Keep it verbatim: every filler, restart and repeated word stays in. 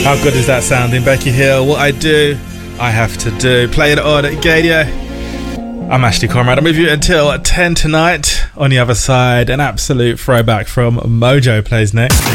How good is that sounding? Becky Hill, What I Do, I Have to Do. Play it on at Gadio. I'm Ashley Conrad. I'm with you until ten tonight. On the other side, an absolute throwback from Mojo plays next.